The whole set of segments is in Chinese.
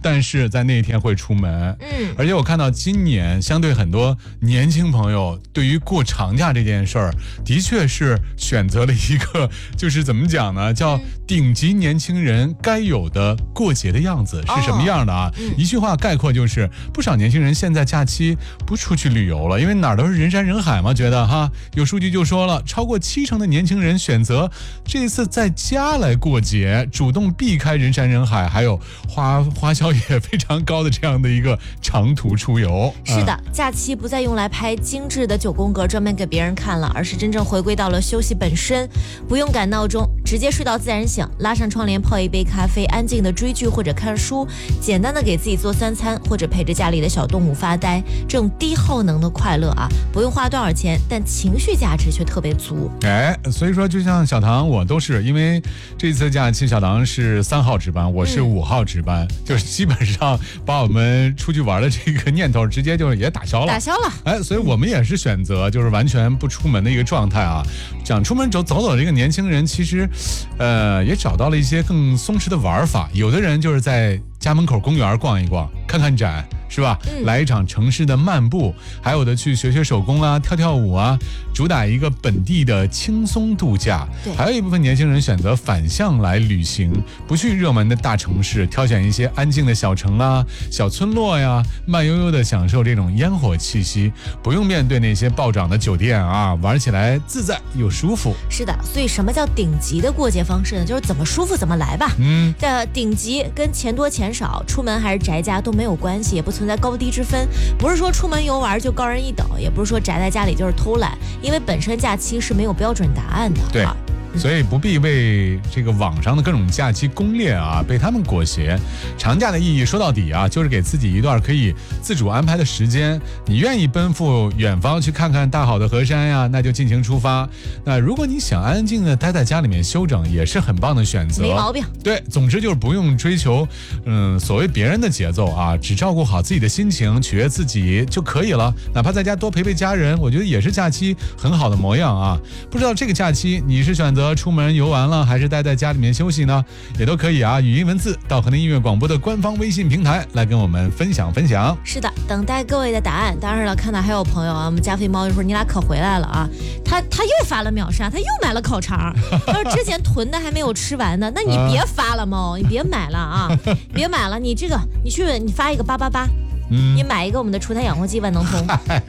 但是在那一天会出门。而且我看到今年相对很多年轻朋友对于过长假这件事儿，的确是选择了一个就是怎么讲呢，叫顶级年轻人该有的过节的样子是什么样的啊？一句话概括就是，不少年轻人现在假期不出去旅游了，因为哪儿都是人山人海嘛，觉得哈，有数据就说了，超过70%的年轻人选择这一次在家来过节，主动避开人山人海，还有花销也非常高的这样的一个长途出游。 是的，假期不再用来拍精致的9宫格专门给别人看了，而是真正回归到了休息本身，不用赶闹钟，直接睡到自然醒，拉上窗帘泡一杯咖啡，安静的追剧或者看书，简单的给自己做3餐，或者陪着家里的小动物发呆，这种低耗能的快乐啊，不用花多少钱，但情绪价值却特别足。 所以说就像小唐我都是因为这次假期，小唐是3号值班，我是5号值班，就是基本上把我们出去玩的这个念头直接就也打消了。所以我们也是选择就是完全不出门的一个状态啊。想出门走走，这个年轻人其实也找到了一些更松弛的玩法，有的人就是在家门口公园逛一逛，看看展，是吧？来一场城市的漫步，还有的去学学手工啊，跳跳舞啊，主打一个本地的轻松度假。还有一部分年轻人选择反向来旅行，不去热门的大城市，挑选一些安静的小城啊、小村落呀，慢悠悠的享受这种烟火气息，不用面对那些暴涨的酒店啊，玩起来自在又舒服。 是的，所以什么叫顶级的过节方式呢？就是怎么舒服怎么来吧。这顶级跟钱多钱少，出门还是宅家都没有关系，也不存在高低之分。不是说出门游玩就高人一等，也不是说宅在家里就是偷懒，因为本身假期是没有标准答案的。 对。所以不必为这个网上的各种假期攻略啊被他们裹挟。长假的意义说到底啊，就是给自己一段可以自主安排的时间。你愿意奔赴远方去看看大好的河山呀，那就尽情出发。那如果你想安安静的待在家里面休整，也是很棒的选择， 没毛病。 对，总之就是不用追求所谓别人的节奏啊，只照顾好自己的心情，取悦自己就可以了。哪怕在家多陪陪家人，我觉得也是假期很好的模样啊。不知道这个假期你是选择出门游玩了，还是待在家里面休息呢？也都可以啊，语音文字到河南音乐广播的官方微信平台来跟我们分享分享。 是的，等待各位的答案。当然了，看到还有朋友啊，我们加菲猫就说你俩可回来了啊，他又发了秒杀，他又买了烤肠，他说之前囤的还没有吃完呢，那你别发了猫，你别买了啊，别买了，你发一个888。你买一个我们的除痰养活剂万能通。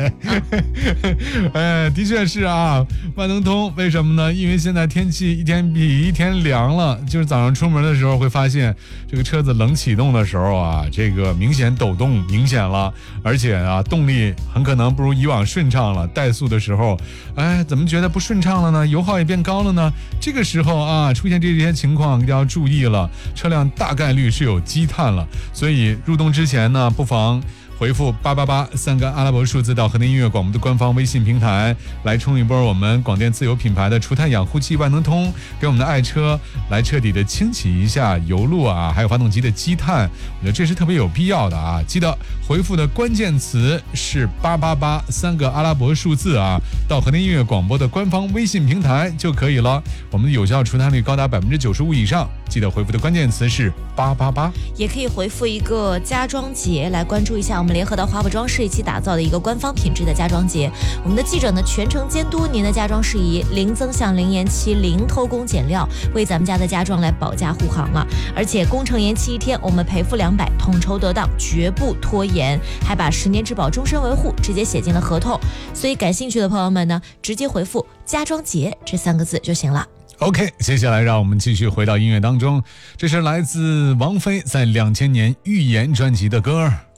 的确是啊，万能通为什么呢？因为现在天气一天比一天凉了，就是早上出门的时候会发现这个车子冷启动的时候啊，这个明显抖动明显了，而且啊动力很可能不如以往顺畅了。怠速的时候，怎么觉得不顺畅了呢？油耗也变高了呢？这个时候啊，出现这些情况一定要注意了，车辆大概率是有积碳了，所以入冬之前呢，不妨回复888，3个阿拉伯数字到河南音乐广播的官方微信平台，来冲一波我们广电自有品牌的除碳养护剂万能通，给我们的爱车来彻底的清洗一下油路啊，还有发动机的积碳，我觉得这是特别有必要的啊！记得回复的关键词是888，3个阿拉伯数字啊，到河南音乐广播的官方微信平台就可以了。我们的有效除碳率高达95%以上，记得回复的关键词是888， 也可以回复一个家装节来关注一下我们联合的华普装饰一起打造的一个官方品质的家装节。我们的记者呢全程监督您的家装事宜，零增项、零延期、零偷工减料，为咱们家的家装来保驾护航了。而且工程延期1天，我们赔付200，统筹得当，绝不拖延，还把10年质保、终身维护直接写进了合同。所以感兴趣的朋友们呢，直接回复家装节这3个字就行了。 OK， 接下来让我们继续回到音乐当中，这是来自王菲在2000年预言专辑的歌。